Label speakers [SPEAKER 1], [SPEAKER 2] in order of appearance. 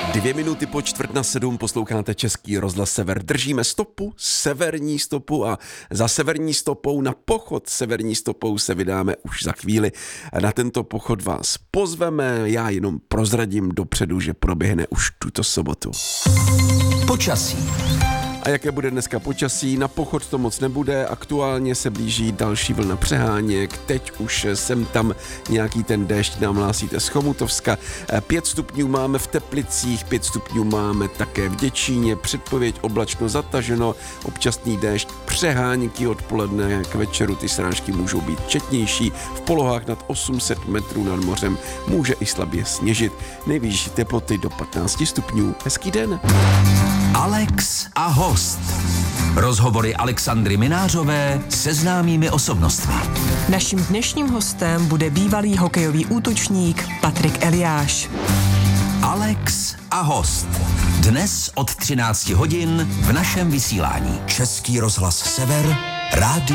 [SPEAKER 1] 6:02 posloucháte Český rozhlas Sever. Držíme stopu, severní stopu a za severní stopou na pochod severní stopou se vydáme už za chvíli. Na tento pochod vás pozveme, já jenom prozradím dopředu, že proběhne už tuto sobotu.
[SPEAKER 2] Počasí.
[SPEAKER 1] A jaké bude dneska počasí? Na pochod to moc nebude, aktuálně se blíží další vlna přeháněk, teď už sem tam nějaký ten déšť nám hlásíte z Chomutovska. 5 stupňů máme v Teplicích, 5 stupňů máme také v Děčíně, předpověď oblačno zataženo, občasný déšť, přeháněky odpoledne k večeru, ty srážky můžou být četnější, v polohách nad 800 metrů nad mořem může i slabě sněžit, nejvyšší teploty do 15 stupňů. Hezký den.
[SPEAKER 2] Alex a host. Rozhovory Alexandry Minářové se známými osobnostmi.
[SPEAKER 3] Naším dnešním hostem bude bývalý hokejový útočník Patrik Eliáš.
[SPEAKER 2] Alex a host. Dnes od 13 hodin v našem vysílání. Český rozhlas Sever, rádio